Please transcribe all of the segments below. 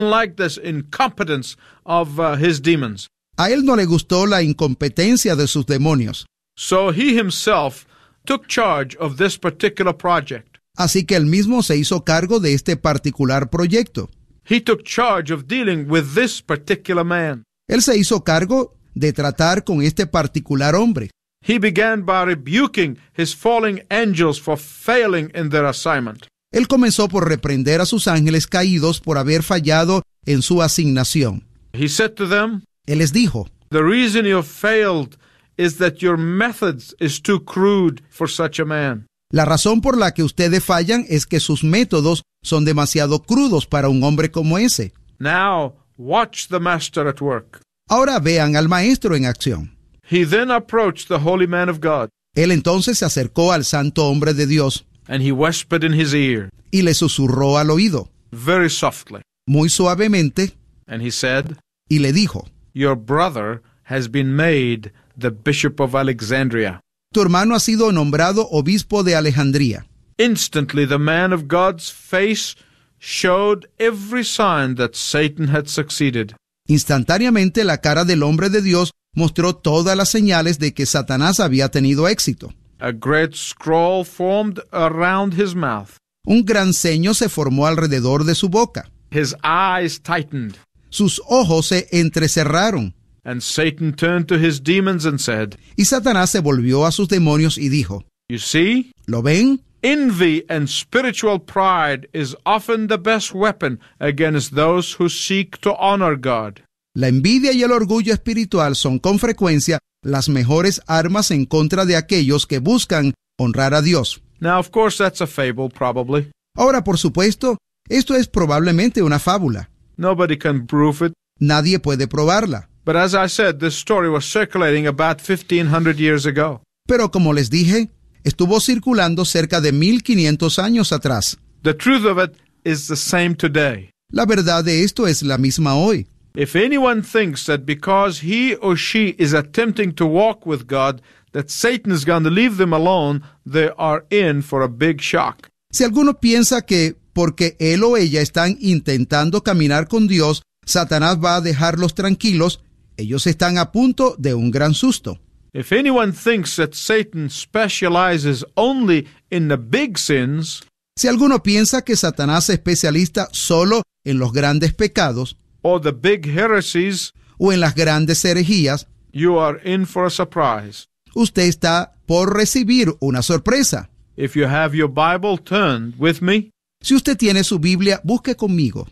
like this incompetence of his demons. A él no le gustó la incompetencia de sus demonios. So he himself took charge of this particular project. Así que él mismo se hizo cargo de este particular proyecto. He took charge of dealing with this particular man. Él se hizo cargo de tratar con este particular hombre. He began by rebuking his fallen angels for failing in their assignment. Él comenzó por reprender a sus ángeles caídos por haber fallado en su asignación. He said to them, Él les dijo, "The reason you have failed is that your methods is too crude for such a man." la razón por la que ustedes fallan es que sus métodos son demasiado crudos para un hombre como ese. Now watch the master at work. Ahora vean al maestro en acción. He then approached the holy man of God, Él entonces se acercó al santo hombre de Dios and he whispered in his ear, y le susurró al oído, very softly, muy suavemente, and he said, y le dijo, "Your brother has been made the Bishop of Alexandria." tu hermano ha sido nombrado obispo de Alejandría. Instantly the man of God's face showed every sign that Satan had succeeded. Instantáneamente la cara del hombre de Dios mostró todas las señales de que Satanás había tenido éxito. A great scroll formed around his mouth. Un gran ceño se formó alrededor de su boca. His eyes tightened. Sus ojos se entrecerraron. And Satan turned to his demons and said, Y Satanás se volvió a sus demonios y dijo, "You see, ¿lo ven? envy and spiritual pride is often the best weapon against those who seek to honor God." La envidia y el orgullo espiritual son con frecuencia las mejores armas en contra de aquellos que buscan honrar a Dios. Now, of course, that's a fable, probably. Ahora, por supuesto, esto es probablemente una fábula. Nobody can prove it. Nadie puede probarla. But as I said, this story was circulating about 1,500 years ago. Pero como les dije, estuvo circulando cerca de 1500 años atrás. The truth of it is the same today. La verdad de esto es la misma hoy. If anyone thinks that because he or she is attempting to walk with God, that Satan is going to leave them alone, they are in for a big shock. Si alguno piensa que porque él o ella están intentando caminar con Dios, Satanás va a dejarlos tranquilos, ellos están a punto de un gran susto. If anyone thinks that Satan specializes only in the big sins, Si alguno piensa que Satanás se especializa solo en los grandes pecados or the big heresies, o en las grandes herejías, you are in for a surprise. usted está por recibir una sorpresa. If you have your Bible, turn with me. Si usted tiene su Biblia, busque conmigo.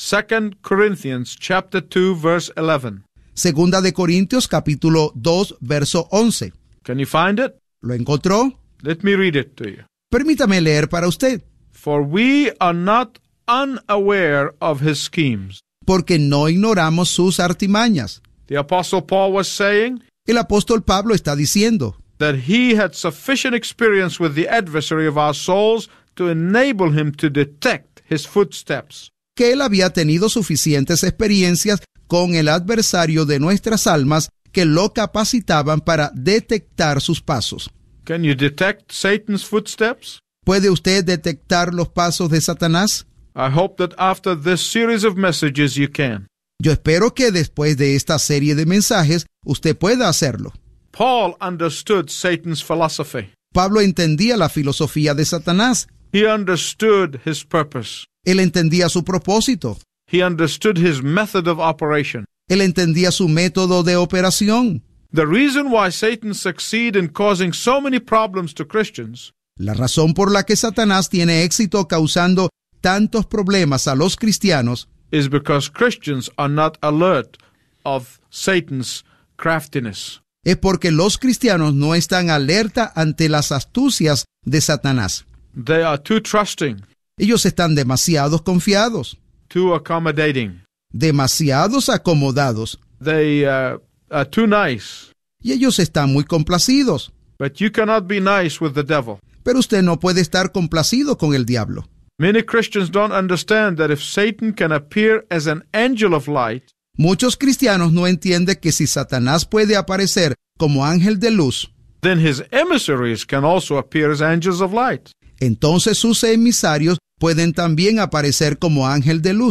2 Corinthians chapter 2, verse 11. Segunda de Corintios, capítulo 2, verso 11. Can you find it? ¿Lo encontró? Let me read it to you. Permítame leer para usted. For we are not unaware of his schemes. Porque no ignoramos sus artimañas. The Apostle Paul was saying El apóstol Pablo está diciendo that he had sufficient experience with the adversary of our souls to enable him to detect his footsteps. que él había tenido suficientes experiencias con el adversario de nuestras almas que lo capacitaban para detectar sus pasos. Can you detect Satan's footsteps? ¿Puede usted detectar los pasos de Satanás? I hope that after this series of messages you can. Yo espero que después de esta serie de mensajes usted pueda hacerlo. Paul understood Satan's philosophy. Pablo entendía la filosofía de Satanás. He understood his purpose. Él entendía su propósito. He understood his method of operation. Él entendía su método de operación. The reason why Satan succeeds in causing so many problems to Christians La razón por la que Satanás tiene éxito causando tantos problemas a los cristianos is because Christians are not alert of Satan's craftiness. es porque los cristianos no están alerta ante las astucias de Satanás. They are too trusting, Ellos están demasiado confiados, too accommodating. demasiados acomodados, They are too nice. y ellos están muy complacidos. But you cannot be nice with the devil. Pero usted no puede estar complacido con el diablo. Many Christians don't understand that if Satan can appear as an angel of light, Muchos cristianos no entienden que si Satanás puede aparecer como ángel de luz, then his emissaries can also appear as angels of light. entonces sus emisarios pueden también aparecer como ángel de luz.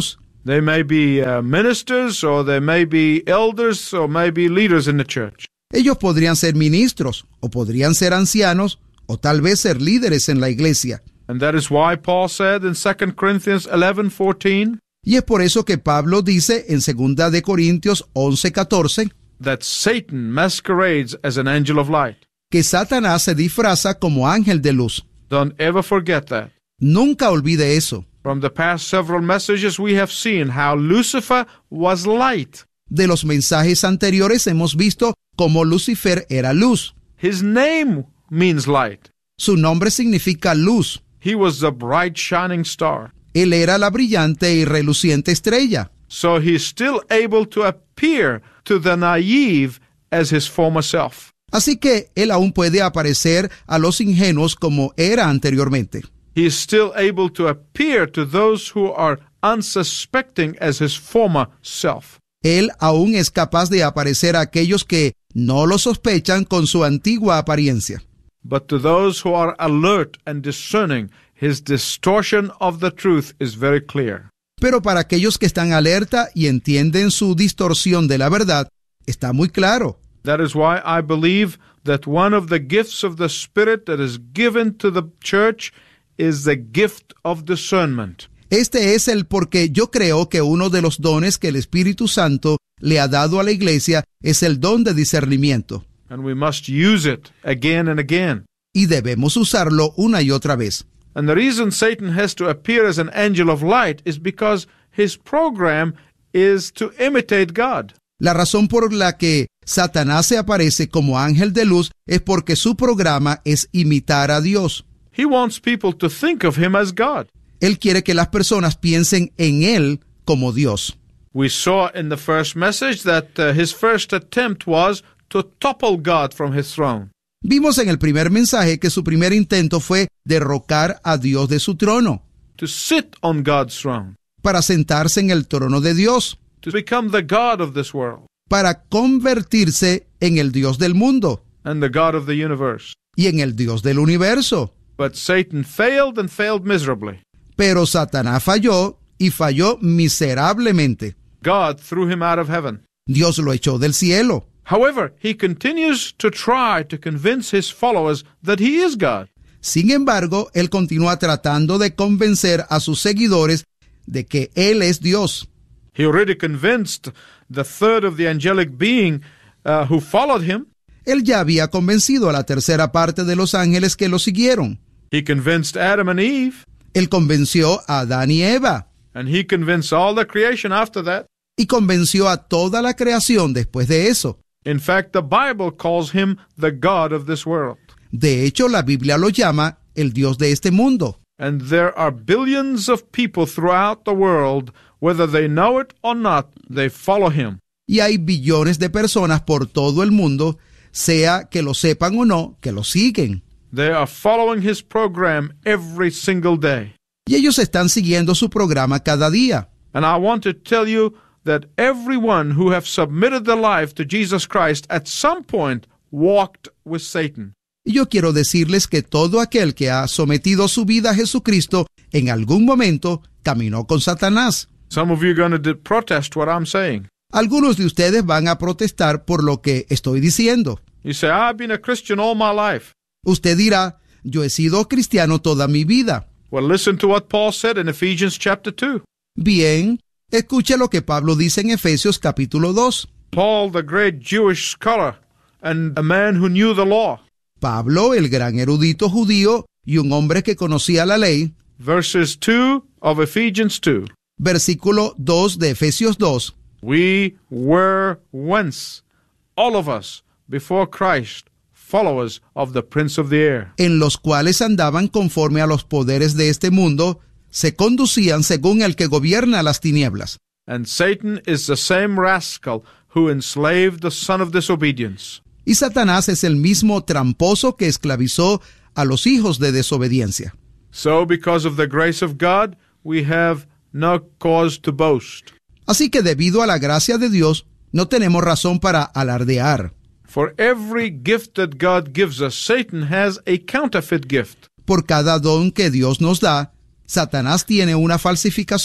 They may be ministers, or they may be elders, or may be leaders in the church. Ellos podrían ser ministros, o podrían ser ancianos, o tal vez ser líderes en la iglesia. And that is why Paul said in 2 Corinthians 11:14, Y es por eso que Pablo dice en 2 de Corintios 11:14 that Satan masquerades as an angel of light. que Satanás se disfraza como ángel de luz. Don't ever forget that. Nunca olvide eso. From the past several messages, we have seen how Lucifer was light. De los mensajes anteriores hemos visto cómo Lucifer era luz. His name means light. Su nombre significa luz. He was the bright shining star. Él era la brillante y reluciente estrella. So he's still able to appear to the naive as his former self. Así que él aún puede aparecer a los ingenuos como era anteriormente. He is still able to appear to those who are unsuspecting as his former self. Él aún es capaz de aparecer a aquellos que no lo sospechan con su antigua apariencia. But to those who are alert and discerning, his distortion of the truth is very clear. Pero para aquellos que están alerta y entienden su distorsión de la verdad, está muy claro. That is why I believe that one of the gifts of the Spirit that is given to the church is the gift of discernment. Este es el porque yo creo que uno de los dones que el Espíritu Santo le ha dado a la iglesia es el don de discernimiento. And we must use it again and again. Y debemos usarlo una y otra vez. And the reason Satan has to appear as an angel of light is because his program is to imitate God. La razón por la que Satanás se aparece como ángel de luz es porque su programa es imitar a Dios. He wants people to think of him as God. Él quiere que las personas piensen en él como Dios. We saw in the first message that his first attempt was to topple God from his throne. Vimos en el primer mensaje que su primer intento fue derrocar a Dios de su trono, To sit on God's throne. para sentarse en el trono de Dios, To become the God of this world. para convertirse en el Dios del mundo And the God of the universe. y en el Dios del universo. But Satan failed and failed miserably. Pero Satanás falló y falló miserablemente. God threw him out of heaven. Dios lo echó del cielo. However, he continues to try to convince his followers that he is God. Sin embargo, él continúa tratando de convencer a sus seguidores de que él es Dios. He already convinced the third of the angelic being who followed him. Él ya había convencido a la tercera parte de los ángeles que lo siguieron. He convinced Adam and Eve. Él convenció a Adán y Eva And he convinced all the creation after that. y convenció a toda la creación después de eso. In fact, the Bible calls him the God of this world. De hecho, la Biblia lo llama el Dios de este mundo. And there are billions of people throughout the world, whether they know it or not, they follow him. Y hay billones de personas por todo el mundo, sea que lo sepan o no, que lo siguen. They are following his program every single day. Y ellos están siguiendo su programa cada día. And I want to tell you that everyone who have submitted their life to Jesus Christ at some point walked with Satan. Y yo quiero decirles que todo aquel que ha sometido su vida a Jesucristo en algún momento caminó con Satanás. Some of you are going to protest what I'm saying. Algunos de ustedes van a protestar por lo que estoy diciendo. You say, I've been a Christian all my life. Usted dirá, yo he sido cristiano toda mi vida. Well, listen to what Paul said in Ephesians chapter 2. Bien, escuche lo que Pablo dice en Efesios capítulo 2. Paul, the great Jewish scholar and a man who knew the law. Pablo, el gran erudito judío y un hombre que conocía la ley. Verses 2 of Ephesians 2. Versículo 2 de Efesios 2. We were once, all of us, before Christ, followers of the Prince of the Air. En los cuales andaban conforme a los poderes de este mundo, se conducían según el que gobierna las tinieblas. And Satan is the same rascal who enslaved the son of disobedience. Y Satanás es el mismo tramposo que esclavizó a los hijos de desobediencia. So, because of the grace of God, we have no cause to boast. Así que debido a la gracia de Dios, no tenemos razón para alardear. For every gift that God gives us, Satan has a counterfeit gift. Por cada don que Dios nos da, Satanás tiene una falsificación.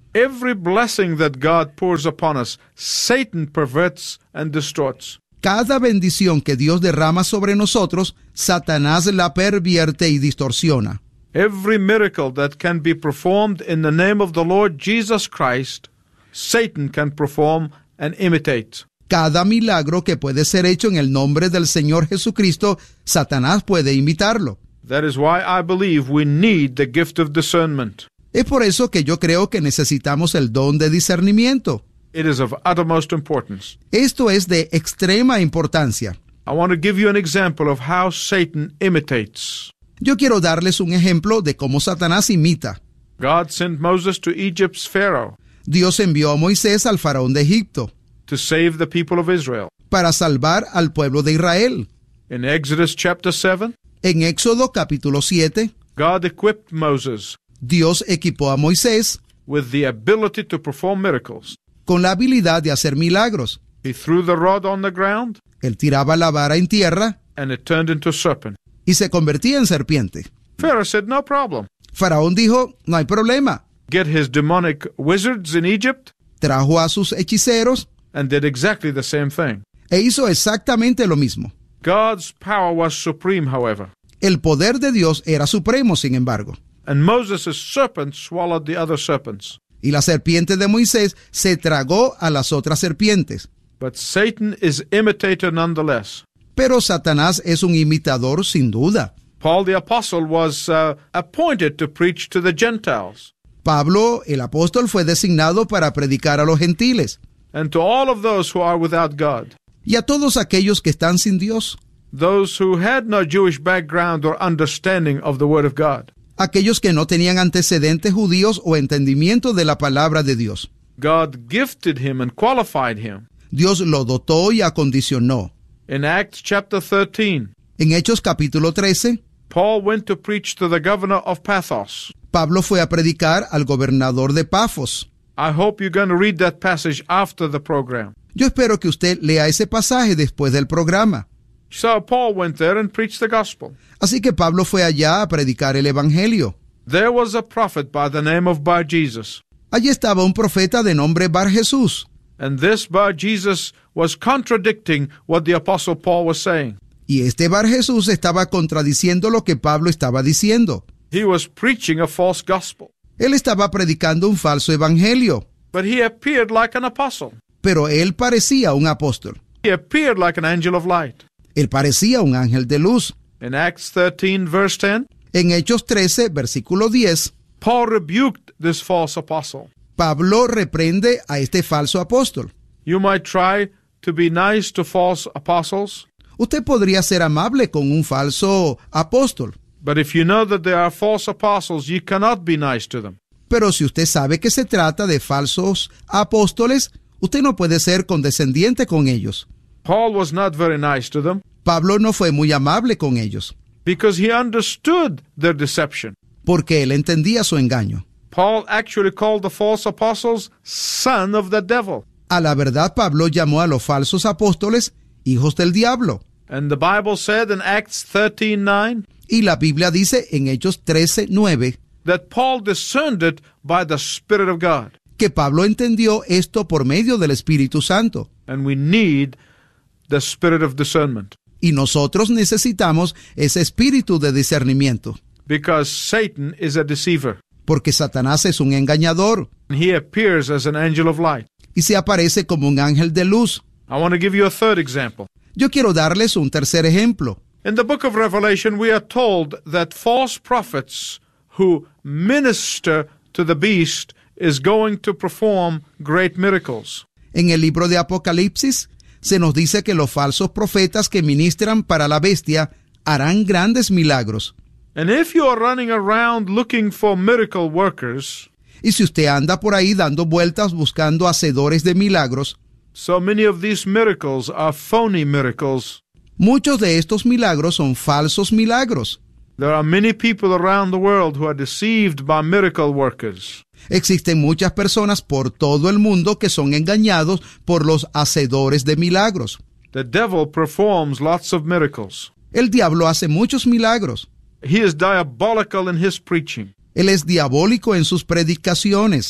Every blessing that God pours upon us, Satan perverts and distorts. Cada bendición que Dios derrama sobre nosotros, Satanás la pervierte y distorsiona. Every miracle that can be performed in the name of the Lord Jesus Christ, Satan can perform and imitate. Cada milagro que puede ser hecho en el nombre del Señor Jesucristo, Satanás puede imitarlo. That is why I believe we need the gift of discernment. Es por eso que yo creo que necesitamos el don de discernimiento. It is of uttermost importance. Esto es de extrema importancia. I want to give you an example of how Satan imitates. Yo quiero darles un ejemplo de cómo Satanás imita. God sent Moses to Egypt's Pharaoh Dios envió a Moisés al faraón de Egipto to save the people of Israel. para salvar al pueblo de Israel. In Exodus chapter 7, En Éxodo capítulo 7, God equipped Moses Dios equipó a Moisés with the ability to perform miracles. con la habilidad de hacer milagros. He threw the rod on the ground Él tiraba la vara en tierra and it turned into a serpent. y se convertía en serpiente. Pharaoh said, no problem. Faraón dijo, no hay problema. Get his demonic wizards in Egypt Trajo a sus hechiceros and did exactly the same thing. e hizo exactamente lo mismo. God's power was supreme, however, El poder de Dios era supremo, sin embargo. and Moses' serpent swallowed the other serpents. Y la serpiente de Moisés se tragó a las otras serpientes. But Satan is imitator nonetheless. Pero Satanás es un imitador sin duda. Paul the apostle was appointed to preach to the Gentiles Pablo, el apóstol, fue designado para predicar a los gentiles and to all of those who are without God, y a todos aquellos que están sin Dios, those who had no Jewish background or understanding of the Word of God. aquellos que no tenían antecedentes judíos o entendimiento de la palabra de Dios. God gifted him and qualified him. Dios lo dotó y acondicionó. In Acts chapter 13, En Hechos capítulo 13, Paul went to preach to the governor of Paphos. Pablo fue a predicar al gobernador de Pafos. I hope you're going to read that passage after the program. Yo espero que usted lea ese pasaje después del programa. So Paul went there and preached the gospel. Así que Pablo fue allá a predicar el evangelio. There was a prophet by the name of Bar Jesus, Allí estaba un profeta de nombre Bar Jesús. and this Bar Jesus was contradicting what the apostle Paul was saying. Y este Bar Jesús estaba contradiciendo lo que Pablo estaba diciendo. He was preaching a false gospel, Él estaba predicando un falso evangelio, but he appeared like an apostle. pero él parecía un apóstol. He appeared like an angel of light. Él parecía un ángel de luz. In Acts 13, verse 10, En Hechos 13, versículo 10, Paul rebuked this false apostle. Pablo reprende a este falso apóstol. You might try to be nice to false apostles, Usted podría ser amable con un falso apóstol, but if you know that there are false apostles, you cannot be nice to them. pero si usted sabe que se trata de falsos apóstoles, usted no puede ser condescendiente con ellos. Paul was not very nice to them Pablo no fue muy amable con ellos, because he understood their deception. porque él entendía su engaño. Paul actually called the false apostles son of the devil. A la verdad, Pablo llamó a los falsos apóstoles hijos del diablo. And the Bible said in Acts 13:9 Y la Biblia dice en Hechos 13:9 that Paul discerned it by the Spirit of God. que Pablo entendió esto por medio del Espíritu Santo. And we need the spirit of discernment Y nosotros necesitamos ese espíritu de discernimiento, because Satan is a deceiver. porque Satanás es un engañador He appears as an angel of light. y se aparece como un ángel de luz. I want to give you a third example. Yo quiero darles un tercer ejemplo. In the book of Revelation, we are told that false prophets who minister to the beast is going to perform great miracles. En el libro de Apocalipsis se nos dice que los falsos profetas que ministran para la bestia harán grandes milagros. And if you are running around looking for miracle workers, Y si usted anda por ahí dando vueltas buscando hacedores de milagros, so many of these miracles are phony miracles. muchos de estos milagros son falsos milagros. There are many people around the world who are deceived by miracle workers. Existen muchas personas por todo el mundo que son engañados por los hacedores de milagros. The devil performs lots of miracles. El diablo hace muchos milagros. He is diabolical in his preaching. Él es diabólico en sus predicaciones.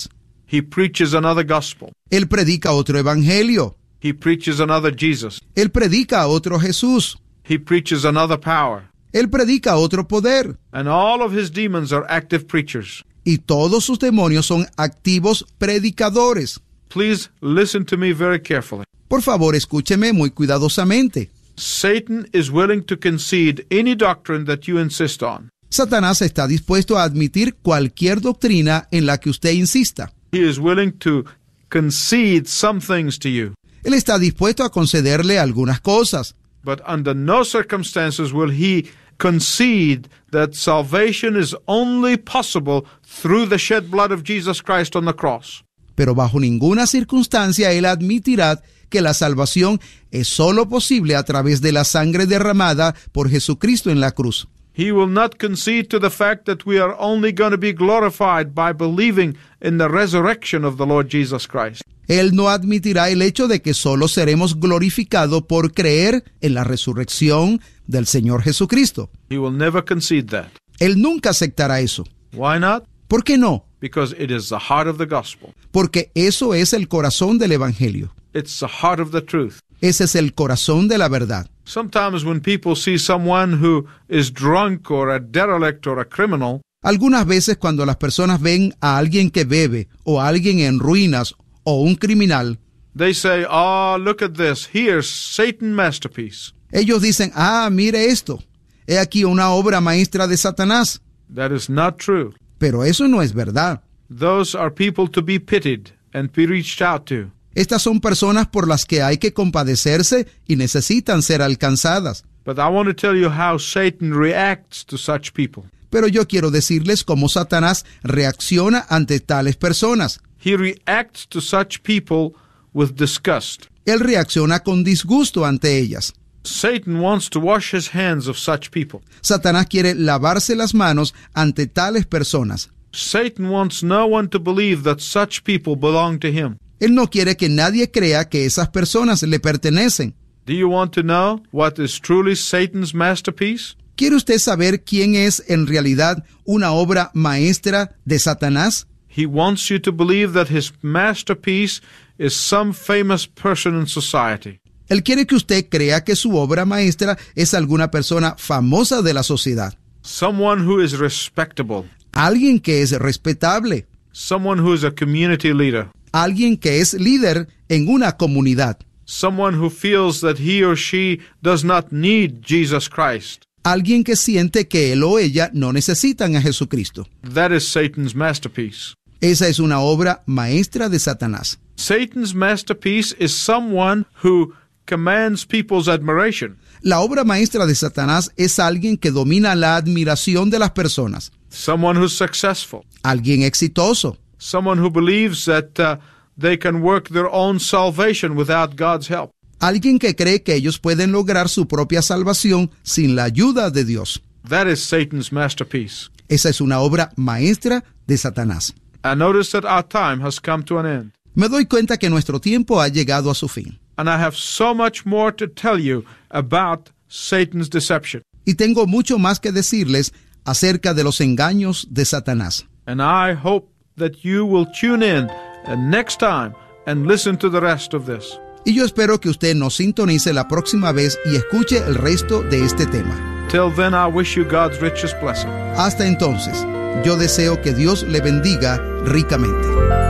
He preaches another gospel. Él predica otro evangelio. He preaches another Jesus. Él predica a otro Jesús. He preaches another power. Él predica otro poder. And all of his demons are active preachers. Y todos sus demonios son activos predicadores. Please listen to me very carefully. Por favor, escúcheme muy cuidadosamente. Satan is willing to concede any doctrine that you insist on. Satanás está dispuesto a admitir cualquier doctrina en la que usted insista. He is willing to concede some things to you. Él está dispuesto a concederle algunas cosas. But under no circumstances will he concede that salvation is only possible through the shed blood of Jesus Christ on the cross. Pero bajo ninguna circunstancia él admitirá que la salvación es sólo posible a través de la sangre derramada por Jesucristo en la cruz. He will not concede to the fact that we are only going to be glorified by believing in the resurrection of the Lord Jesus Christ. Él no admitirá el hecho de que sólo seremos glorificados por creer en la resurrección del Señor Jesucristo. He will never concede that. Él nunca aceptará eso. Why not? ¿Por qué no? Because it is the heart of the gospel. Porque eso es el corazón del Evangelio. It's the heart of the truth. Ese es el corazón de la verdad. Sometimes when people see someone who is drunk or a derelict or a criminal, Algunas veces cuando las personas ven a alguien que bebe o a alguien en ruinas o un criminal, they say, "Oh, look at this. Here's Satan's masterpiece." ellos dicen, mire esto, he aquí una obra maestra de Satanás. That is not true. Pero eso no es verdad. Those are people to be pitied and be reached out to. Estas son personas por las que hay que compadecerse y necesitan ser alcanzadas. But I want to tell you how Satan reacts to such people. Pero yo quiero decirles cómo Satanás reacciona ante tales personas. He reacts to such people with disgust. Él reacciona con disgusto ante ellas. Satan wants to wash his hands of such people. Satanás quiere lavarse las manos ante tales personas. Satan wants no one to believe that such people belong to him. Él no quiere que nadie crea que esas personas le pertenecen. Do you want to know what is truly Satan's masterpiece? ¿Quiere usted saber quién es en realidad una obra maestra de Satanás? He wants you to believe that his masterpiece is some famous person in society. Él quiere que usted crea que su obra maestra es alguna persona famosa de la sociedad. Someone who is respectable. Alguien que es respetable. Someone who is a community leader. Alguien que es líder en una comunidad. Someone who feels that he or she does not need Jesus Christ. Alguien que siente que él o ella no necesitan a Jesucristo. That is Satan's masterpiece. Esa es una obra maestra de Satanás. Satan's masterpiece is someone who commands people's admiration. La obra maestra de Satanás es alguien que domina la admiración de las personas. Someone who's successful. Alguien exitoso. Someone who believes that they can work their own salvation without God's help. Alguien que cree que ellos pueden lograr su propia salvación sin la ayuda de Dios. That is Satan's masterpiece. Esa es una obra maestra de Satanás. I notice that our time has come to an end. Me doy cuenta que nuestro tiempo ha llegado a su fin. And I have so much more to tell you about Satan's deception. Y tengo mucho más que decirles acerca de los engaños de Satanás. And I hope that you will tune in next time and listen to the rest of this. Y yo espero que usted nos sintonice la próxima vez y escuche el resto de este tema. Till then, I wish you God's richest blessing. Hasta entonces, yo deseo que Dios le bendiga ricamente.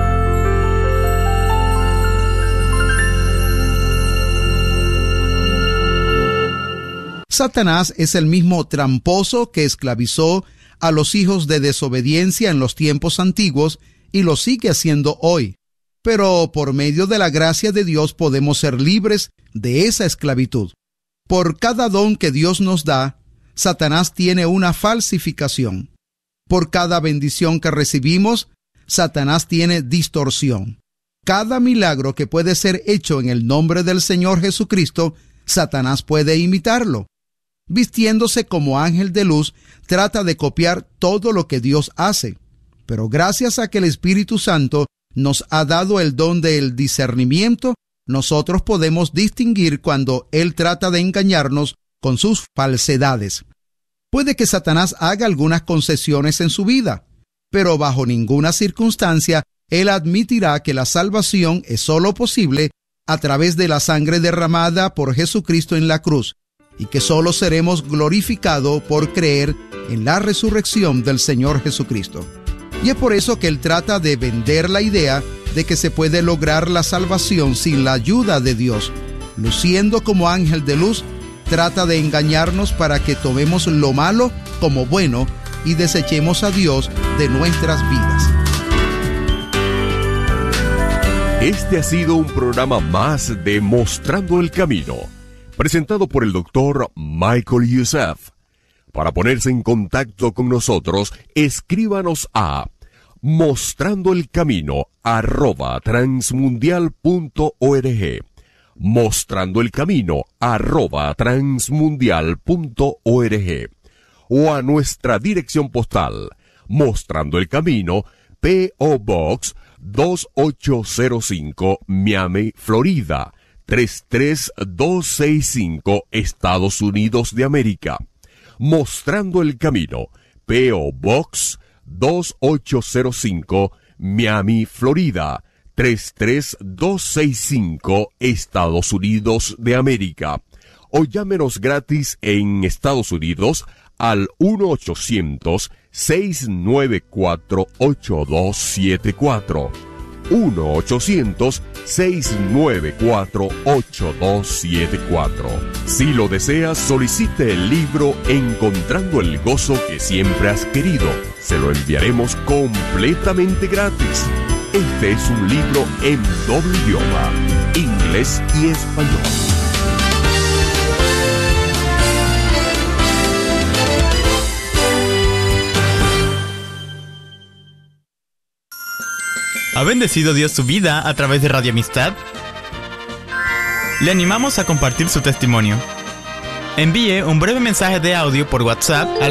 Satanás es el mismo tramposo que esclavizó a los hijos de desobediencia en los tiempos antiguos y lo sigue haciendo hoy. Pero por medio de la gracia de Dios podemos ser libres de esa esclavitud. Por cada don que Dios nos da, Satanás tiene una falsificación. Por cada bendición que recibimos, Satanás tiene distorsión. Cada milagro que puede ser hecho en el nombre del Señor Jesucristo, Satanás puede imitarlo. Vistiéndose como ángel de luz, trata de copiar todo lo que Dios hace. Pero gracias a que el Espíritu Santo nos ha dado el don del discernimiento, nosotros podemos distinguir cuando Él trata de engañarnos con sus falsedades. Puede que Satanás haga algunas concesiones en su vida, pero bajo ninguna circunstancia él admitirá que la salvación es solo posible a través de la sangre derramada por Jesucristo en la cruz, y que solo seremos glorificados por creer en la resurrección del Señor Jesucristo. Y es por eso que él trata de vender la idea de que se puede lograr la salvación sin la ayuda de Dios. Luciendo como ángel de luz, trata de engañarnos para que tomemos lo malo como bueno y desechemos a Dios de nuestras vidas. Este ha sido un programa más de Mostrando el Camino, presentado por el Dr. Michael Youssef. Para ponerse en contacto con nosotros, escríbanos a mostrandoelcamino@transmundial.org, mostrandoelcamino@transmundial.org, o a nuestra dirección postal, Mostrando el Camino, P.O. Box 2805, Miami, Florida 33265, Estados Unidos de América. Mostrando el Camino, P.O. Box 2805, Miami, Florida 33265, Estados Unidos de América. O llámenos gratis en Estados Unidos al 1-800-694-8274. 1-800-694-8274. Si lo deseas, solicite el libro Encontrando el Gozo que Siempre Has Querido. Se lo enviaremos completamente gratis. Este es un libro en doble idioma, inglés y español. ¿Ha bendecido Dios su vida a través de Radio Amistad? Le animamos a compartir su testimonio. Envíe un breve mensaje de audio por WhatsApp al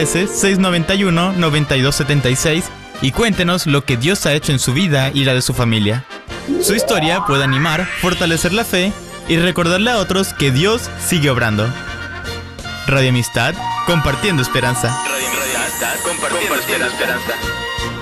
713-691-9276 y cuéntenos lo que Dios ha hecho en su vida y la de su familia. Su historia puede animar, fortalecer la fe y recordarle a otros que Dios sigue obrando. Radio Amistad, compartiendo esperanza. Radio Amistad, compartiendo esperanza.